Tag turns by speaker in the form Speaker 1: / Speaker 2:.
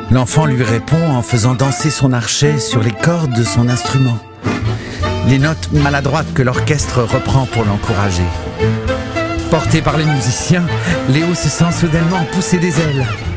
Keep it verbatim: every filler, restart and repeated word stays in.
Speaker 1: L'enfant lui répond en faisant danser son archet sur les cordes de son instrument. Les notes maladroites que l'orchestre reprend pour l'encourager. Porté par les musiciens, Léo se sent soudainement pousser des ailes.